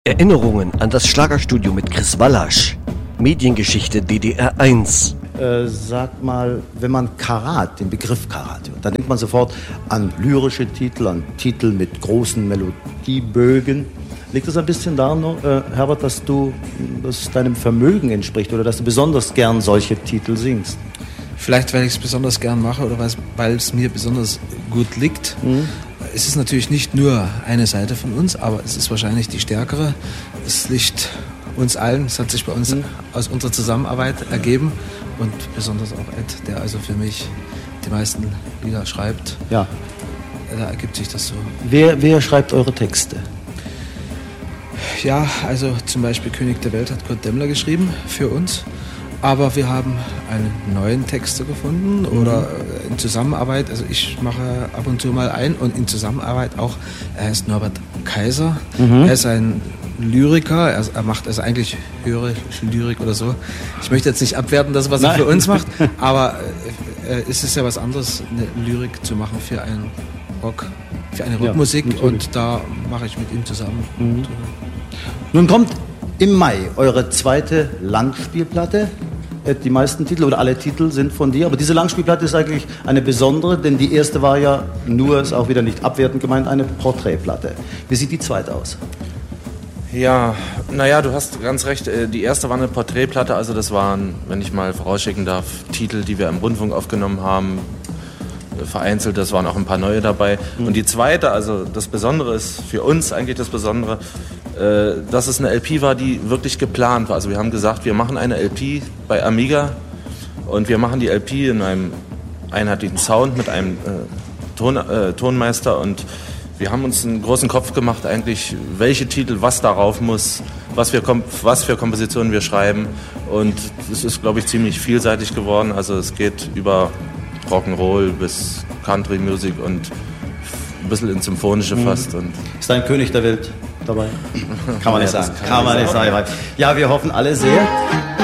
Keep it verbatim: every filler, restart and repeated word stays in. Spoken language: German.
Erinnerungen an das Schlagerstudio mit Chris Wallasch. Mediengeschichte D D R eins. Äh, sag mal, wenn man Karat, den Begriff Karat hört, dann denkt man sofort an lyrische Titel, an Titel mit großen Melodiebögen. Liegt es ein bisschen daran, äh, Herbert, dass du dass deinem Vermögen entspricht oder dass du besonders gern solche Titel singst? Vielleicht, weil ich es besonders gern mache oder weil es mir besonders gut liegt. Mhm. Es ist natürlich nicht nur eine Seite von uns, aber es ist wahrscheinlich die stärkere. Es liegt uns allen, es hat sich bei uns mhm. aus unserer Zusammenarbeit ergeben und besonders auch Ed, der also für mich die meisten Lieder schreibt. Ja. Da ergibt sich das so. Wer, wer schreibt eure Texte? Ja, also zum Beispiel König der Welt hat Kurt Demmler geschrieben für uns. Aber wir haben einen neuen Texter gefunden oder in Zusammenarbeit, also ich mache ab und zu mal ein und in Zusammenarbeit auch, er heißt Norbert Kaiser, mhm. er ist ein Lyriker, er, er macht also eigentlich höhere Lyrik oder so. Ich möchte jetzt nicht abwerten, das was er für uns macht, aber äh, es ist ja was anderes, eine Lyrik zu machen für einen Rock, für eine Rockmusik ja, und da mache ich mit ihm zusammen. Mhm. Nun kommt im Mai eure zweite Langspielplatte. Die meisten Titel oder alle Titel sind von dir, aber diese Langspielplatte ist eigentlich eine besondere, denn die erste war ja nur, ist auch wieder nicht abwertend gemeint, eine Porträtplatte. Wie sieht die zweite aus? Ja, naja, du hast ganz recht, die erste war eine Porträtplatte, also das waren, wenn ich mal vorausschicken darf, Titel, die wir im Rundfunk aufgenommen haben, vereinzelt, das waren auch ein paar neue dabei. Mhm. Und die zweite, also das Besondere ist für uns eigentlich das Besondere, äh, dass es eine L P war, die wirklich geplant war. Also wir haben gesagt, wir machen eine L P bei Amiga und wir machen die L P in einem einheitlichen Sound mit einem äh, Ton, äh, Tonmeister und wir haben uns einen großen Kopf gemacht eigentlich, welche Titel, was darauf muss, was für, was für Kompositionen wir schreiben und es ist, glaube ich, ziemlich vielseitig geworden. Also es geht über Rock'n'Roll bis Country Music und ein bisschen ins Symphonische mhm. fast. Und ist ein König der Welt dabei? Kann man nicht sagen. Kann man nicht sagen. Ja, wir hoffen alle sehr.